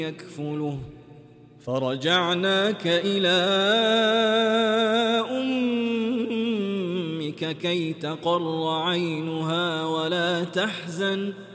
يكفله فرجعناك إلى أمك كي تقر عينها ولا تحزن